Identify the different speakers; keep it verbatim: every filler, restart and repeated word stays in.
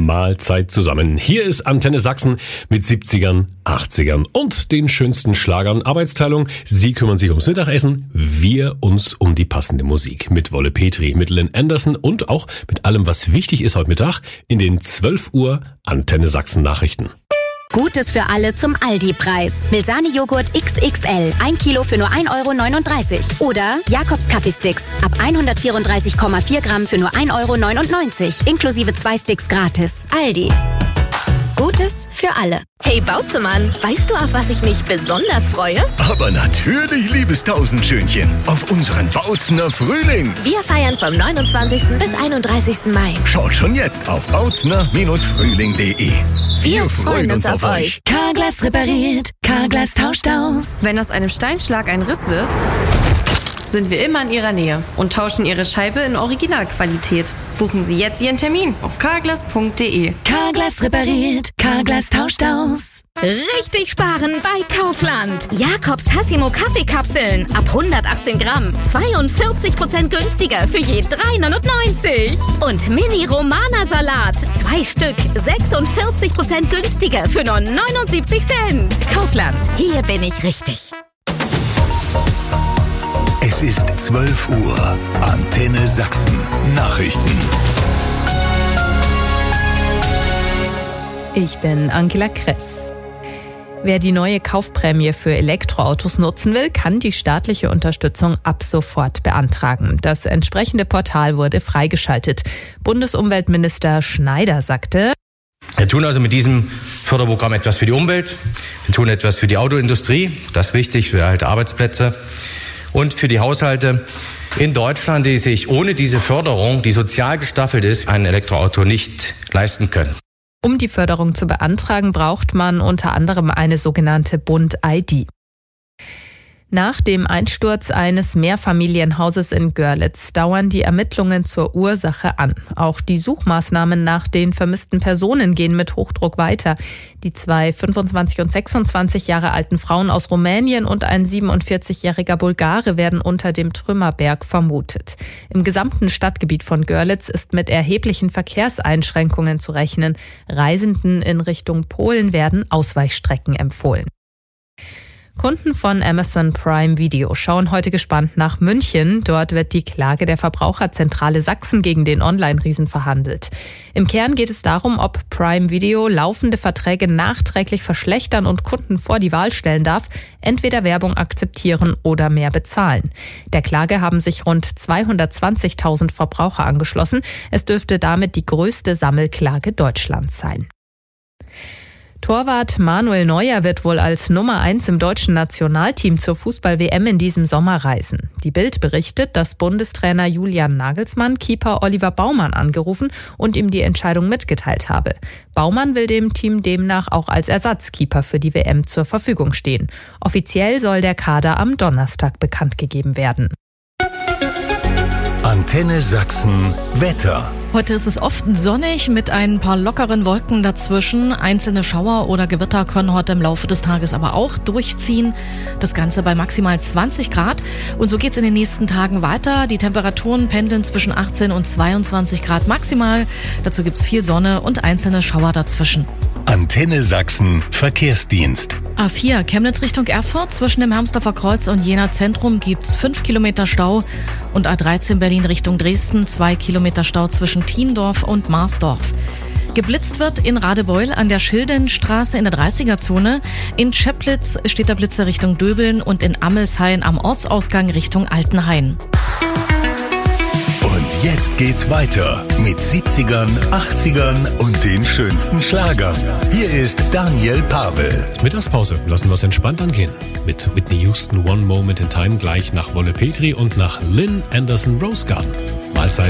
Speaker 1: Mahlzeit zusammen. Hier ist Antenne Sachsen mit siebzigern, achtzigern und den schönsten Schlagern. Arbeitsteilung, Sie kümmern sich ums Mittagessen, wir uns um die passende Musik. Mit Wolle Petri, mit Lynn Anderson und auch mit allem, was wichtig ist heute Mittag in den zwölf Uhr Antenne Sachsen Nachrichten.
Speaker 2: Gutes für alle zum Aldi-Preis. Milsani-Joghurt X X L, ein Kilo für nur ein Euro neununddreißig. Oder Jakobs Kaffeesticks, ab hundertvierunddreißig Komma vier Gramm für nur ein Euro neunundneunzig. Inklusive zwei Sticks gratis. Aldi. Gutes für alle.
Speaker 3: Hey Bautzemann, weißt du, auf was ich mich besonders freue?
Speaker 4: Aber natürlich, liebes Tausendschönchen, auf unseren Bautzener Frühling.
Speaker 3: Wir feiern vom neunundzwanzigsten bis einunddreißigsten Mai.
Speaker 4: Schaut schon jetzt auf bautzner Frühling punkt de. Wir, Wir freuen uns auf euch.
Speaker 5: Carglass repariert, Carglass tauscht aus.
Speaker 6: Wenn aus einem Steinschlag ein Riss wird, sind wir immer in Ihrer Nähe und tauschen Ihre Scheibe in Originalqualität. Buchen Sie jetzt Ihren Termin auf carglass punkt de.
Speaker 5: Carglass repariert, Carglass tauscht aus.
Speaker 2: Richtig sparen bei Kaufland. Jakobs Tassimo Kaffeekapseln ab hundertachtzehn Gramm. zweiundvierzig Prozent günstiger für je drei neunundneunzig. Und Mini Romana Salat. Zwei Stück. sechsundvierzig Prozent günstiger für nur neunundsiebzig Cent. Kaufland. Hier bin ich richtig.
Speaker 4: Es ist zwölf Uhr. Antenne Sachsen. Nachrichten.
Speaker 7: Ich bin Angela Kress. Wer die neue Kaufprämie für Elektroautos nutzen will, kann die staatliche Unterstützung ab sofort beantragen. Das entsprechende Portal wurde freigeschaltet. Bundesumweltminister Schneider sagte:
Speaker 8: Wir tun also mit diesem Förderprogramm etwas für die Umwelt. Wir tun etwas für die Autoindustrie. Das ist wichtig für erhalte Arbeitsplätze. Und für die Haushalte in Deutschland, die sich ohne diese Förderung, die sozial gestaffelt ist, ein Elektroauto nicht leisten können.
Speaker 7: Um die Förderung zu beantragen, braucht man unter anderem eine sogenannte Bund-I D. Nach dem Einsturz eines Mehrfamilienhauses in Görlitz dauern die Ermittlungen zur Ursache an. Auch die Suchmaßnahmen nach den vermissten Personen gehen mit Hochdruck weiter. Die zwei fünfundzwanzig und sechsundzwanzig Jahre alten Frauen aus Rumänien und ein siebenundvierzigjähriger Bulgare werden unter dem Trümmerberg vermutet. Im gesamten Stadtgebiet von Görlitz ist mit erheblichen Verkehrseinschränkungen zu rechnen. Reisenden in Richtung Polen werden Ausweichstrecken empfohlen. Kunden von Amazon Prime Video schauen heute gespannt nach München. Dort wird die Klage der Verbraucherzentrale Sachsen gegen den Online-Riesen verhandelt. Im Kern geht es darum, ob Prime Video laufende Verträge nachträglich verschlechtern und Kunden vor die Wahl stellen darf, entweder Werbung akzeptieren oder mehr bezahlen. Der Klage haben sich rund zweihundertzwanzigtausend Verbraucher angeschlossen. Es dürfte damit die größte Sammelklage Deutschlands sein. Torwart Manuel Neuer wird wohl als Nummer eins im deutschen Nationalteam zur Fußball-W M in diesem Sommer reisen. Die Bild berichtet, dass Bundestrainer Julian Nagelsmann Keeper Oliver Baumann angerufen und ihm die Entscheidung mitgeteilt habe. Baumann will dem Team demnach auch als Ersatzkeeper für die W M zur Verfügung stehen. Offiziell soll der Kader am Donnerstag bekannt gegeben werden.
Speaker 4: Antenne Sachsen Wetter.
Speaker 9: Heute ist es oft sonnig mit ein paar lockeren Wolken dazwischen. Einzelne Schauer oder Gewitter können heute im Laufe des Tages aber auch durchziehen. Das Ganze bei maximal zwanzig Grad. Und so geht es in den nächsten Tagen weiter. Die Temperaturen pendeln zwischen achtzehn und zweiundzwanzig Grad maximal. Dazu gibt es viel Sonne und einzelne Schauer dazwischen.
Speaker 4: Antenne Sachsen Verkehrsdienst.
Speaker 9: A vier Chemnitz Richtung Erfurt. Zwischen dem Hermsdorfer Kreuz und Jena Zentrum gibt's fünf Kilometer Stau. Und A dreizehn Berlin Richtung Dresden. zwei Kilometer Stau zwischen Tiendorf und Marsdorf. Geblitzt wird in Radebeul an der Schildenstraße in der dreißiger-Zone. In Scheplitz steht der Blitzer Richtung Döbeln und in Ammelshain am Ortsausgang Richtung Altenhain.
Speaker 4: Und jetzt geht's weiter mit siebzigern, achtzigern und den schönsten Schlagern. Hier ist Daniel Pavel.
Speaker 1: Mittagspause, lassen wir es entspannt angehen. Mit Whitney Houston One Moment in Time gleich nach Wolle Petri und nach Lynn Anderson Rose Garden. Mahlzeit.